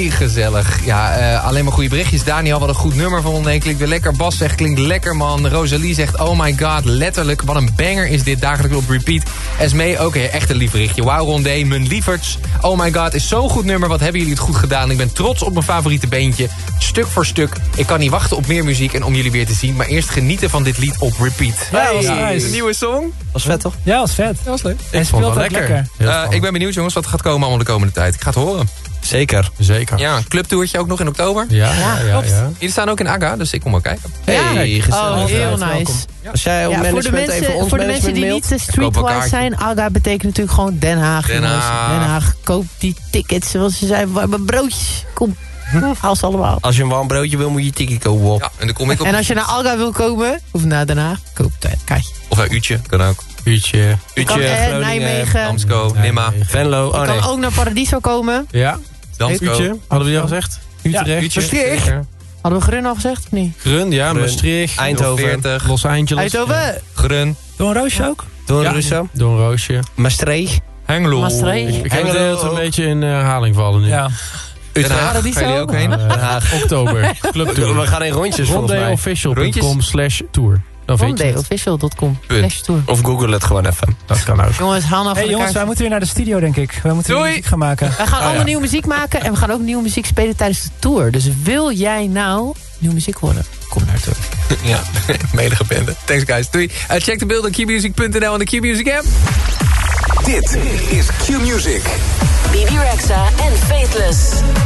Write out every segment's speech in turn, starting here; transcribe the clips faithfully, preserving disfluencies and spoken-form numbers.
Hey, gezellig. Ja, uh, alleen maar goede berichtjes. Daniel, wat een goed nummer van Nee, klinkt weer lekker. Bas zegt, klinkt lekker, man. Rosalie zegt, oh my god, letterlijk. Wat een banger is dit, dagelijks op repeat. Esmee, ook okay, echt een lief berichtje. Wauw, Rondé, mijn lieverds. Oh my god, is zo'n goed nummer. Wat hebben jullie het goed gedaan. Ik ben trots op mijn favoriete beentje. Stuk voor stuk. Ik kan niet wachten op meer muziek en om jullie weer te zien. Maar eerst genieten van dit lied op repeat. Ja, was hey, nice. Een nieuwe song. Was vet, toch? Ja, was vet. Dat was leuk. Hij Ik vond speelt het ook wel lekker. lekker. Uh, ik ben benieuwd, jongens, wat gaat komen allemaal de komende tijd. Ik ga het horen. Zeker. Zeker. Ja, een clubtourtje ook nog in oktober. Ja, ja, ja. ja. Jullie staan ook in Aga, dus ik kom wel kijken. Hey, gezellig. Oh, heel nice. Ja. Als jij op Ja, voor de management even mensen, ons voor de mensen die management niet mailt. de streetwise zijn, Aga betekent natuurlijk gewoon Den Haag. Den jongens. Haag. Den Haag. Koop die tickets, zoals ze zeiden. We hebben broodjes. Kom, haal ze allemaal. Als je een warm broodje wil, moet je tikkie kopen op. Ja, en dan kom ik op. En als je naar Alga wil komen, of naar Den Haag, koop het kaartje. Of een uurtje, kan ook. Uurtje. kan, Utje, eh, Groningen, Nijmegen. Damsko, Nee, Nimma, nee. Venlo. Oh Je nee. kan ook naar Paradiso komen. Ja. Damsko. Uurtje. Hadden we die al gezegd? Utrecht. Uurtje. Maastricht. Zeker. Hadden we Grun al gezegd of niet? Grun, ja. Grun. Maastricht. Eindhoven. veertig. Los Angeles. Eindhoven. Grun. Door een roosje ook? Door Ja. Russo. Don Roosje. Maastricht. Hengelo. Maastricht. Ik heb het Hengelo hele tijd een ook. beetje in herhaling vallen nu. Ja. Den Haag. Paradiso. Gaan jullie ook heen? Uh, Den Haag. Oktober. Clubtour. We gaan in rondjes volgens mij. rondeofficial punt com slash tour. Dan vind je het. Rondeofficial punt com. Punt. Tour. Of google het gewoon even. Dat kan ook. Jongens, haal nou Hey van jongens, elkaar. wij moeten weer naar de studio, denk ik. Wij moeten weer Doei. muziek gaan maken. Wij gaan allemaal ja. nieuwe muziek maken en we gaan ook nieuwe muziek spelen tijdens de tour. Dus wil jij nou nieuwe muziek horen? Kom naar de tour. Ja, medige bende. Thanks guys, doei. Uh, check de beelden op q music punt n l en de Q-Music app. Dit is Q-Music. Bibi Rexha en Faithless.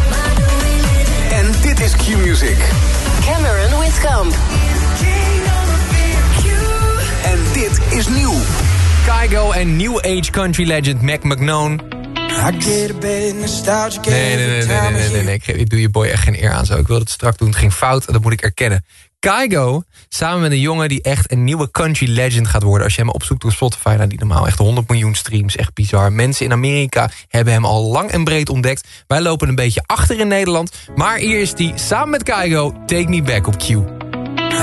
En dit is Q-Music. Cameron Whitcomb. En dit is nieuw. Kygo en New Age country legend Mac McNone. Nee, nee, nee, nee, nee, nee, nee, nee. Ik, ik doe je boy echt geen eer aan zo. Ik wilde het strak doen, het ging fout, dat moet ik erkennen. Kygo, samen met een jongen die echt een nieuwe country legend gaat worden. Als je hem opzoekt op Spotify, nou die normaal echt honderd miljoen streams. Echt bizar. Mensen in Amerika hebben hem al lang en breed ontdekt. Wij lopen een beetje achter in Nederland. Maar hier is die, samen met Kygo, Take Me Back op Q.